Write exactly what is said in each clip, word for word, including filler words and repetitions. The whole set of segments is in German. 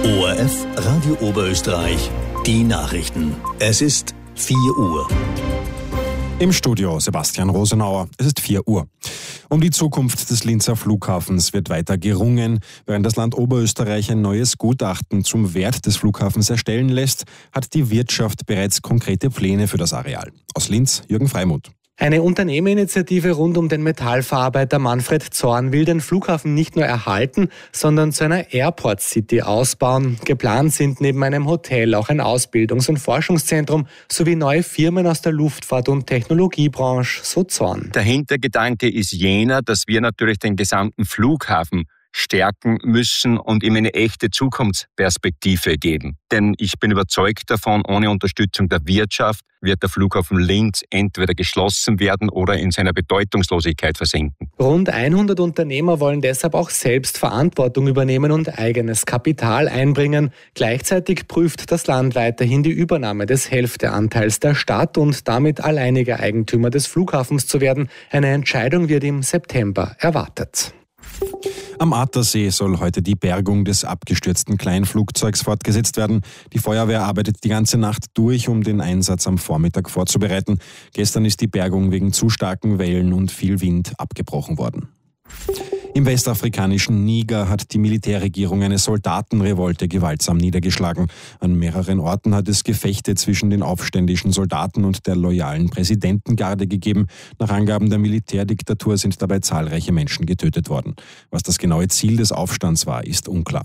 O R F Radio Oberösterreich, die Nachrichten. Es ist vier Uhr. Im Studio Sebastian Rosenauer. Es ist vier Uhr. Um die Zukunft des Linzer Flughafens wird weiter gerungen. Während das Land Oberösterreich ein neues Gutachten zum Wert des Flughafens erstellen lässt, hat die Wirtschaft bereits konkrete Pläne für das Areal. Aus Linz, Jürgen Freimuth. Eine Unternehmerinitiative rund um den Metallverarbeiter Manfred Zorn will den Flughafen nicht nur erhalten, sondern zu einer Airport City ausbauen. Geplant sind neben einem Hotel auch ein Ausbildungs- und Forschungszentrum sowie neue Firmen aus der Luftfahrt- und Technologiebranche, so Zorn. Der Hintergedanke ist jener, dass wir natürlich den gesamten Flughafen stärken müssen und ihm eine echte Zukunftsperspektive geben. Denn ich bin überzeugt davon, ohne Unterstützung der Wirtschaft wird der Flughafen Linz entweder geschlossen werden oder in seiner Bedeutungslosigkeit versinken. Rund hundert Unternehmer wollen deshalb auch selbst Verantwortung übernehmen und eigenes Kapital einbringen. Gleichzeitig prüft das Land weiterhin die Übernahme des Hälfteanteils der Stadt und damit alleiniger Eigentümer des Flughafens zu werden. Eine Entscheidung wird im September erwartet. Am Attersee soll heute die Bergung des abgestürzten Kleinflugzeugs fortgesetzt werden. Die Feuerwehr arbeitet die ganze Nacht durch, um den Einsatz am Vormittag vorzubereiten. Gestern ist die Bergung wegen zu starken Wellen und viel Wind abgebrochen worden. Im westafrikanischen Niger hat die Militärregierung eine Soldatenrevolte gewaltsam niedergeschlagen. An mehreren Orten hat es Gefechte zwischen den aufständischen Soldaten und der loyalen Präsidentengarde gegeben. Nach Angaben der Militärdiktatur sind dabei zahlreiche Menschen getötet worden. Was das genaue Ziel des Aufstands war, ist unklar.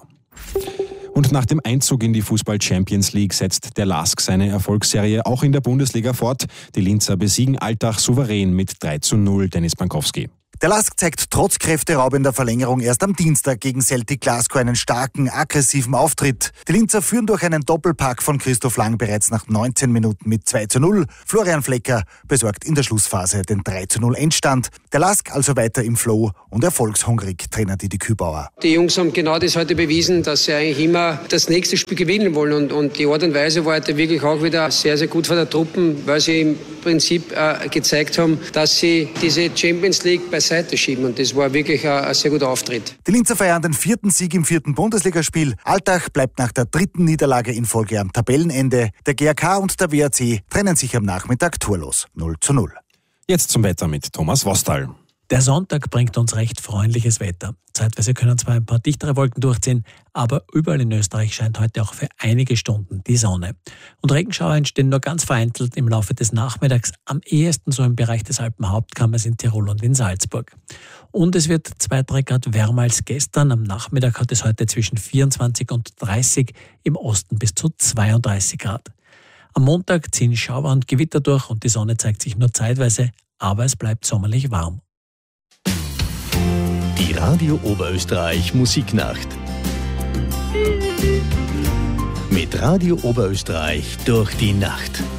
Und nach dem Einzug in die Fußball-Champions League setzt der LASK seine Erfolgsserie auch in der Bundesliga fort. Die Linzer besiegen Altach souverän mit drei zu null. Dennis Bankowski. Der LASK zeigt trotz kräfteraubender Verlängerung erst am Dienstag gegen Celtic Glasgow einen starken, aggressiven Auftritt. Die Linzer führen durch einen Doppelpack von Christoph Lang bereits nach neunzehn Minuten mit zwei zu null. Florian Flecker besorgt in der Schlussphase den drei zu null Endstand. Der LASK also weiter im Flow und erfolgshungrig, Trainer Didi Kübauer. Die Jungs haben genau das heute bewiesen, dass sie eigentlich immer das nächste Spiel gewinnen wollen. Und, und die Art und Weise war heute wirklich auch wieder sehr, sehr gut von der Truppen, weil sie im Prinzip äh, gezeigt haben, dass sie diese Champions League bei Seite schieben und das war wirklich ein, ein sehr guter Auftritt. Die Linzer feiern den vierten Sieg im vierten Bundesligaspiel. Altach bleibt nach der dritten Niederlage in Folge am Tabellenende. Der G A K und der W A C trennen sich am Nachmittag torlos null zu null. Jetzt zum Wetter mit Thomas Wostal. Der Sonntag bringt uns recht freundliches Wetter. Zeitweise können zwar ein paar dichtere Wolken durchziehen, aber überall in Österreich scheint heute auch für einige Stunden die Sonne. Und Regenschauer entstehen nur ganz vereinzelt im Laufe des Nachmittags, am ehesten so im Bereich des Alpenhauptkammers in Tirol und in Salzburg. Und es wird zwei, drei Grad wärmer als gestern. Am Nachmittag hat es heute zwischen vierundzwanzig und dreißig, im Osten bis zu zweiunddreißig Grad. Am Montag ziehen Schauer und Gewitter durch und die Sonne zeigt sich nur zeitweise, aber es bleibt sommerlich warm. Die Radio Oberösterreich Musiknacht. Mit Radio Oberösterreich durch die Nacht.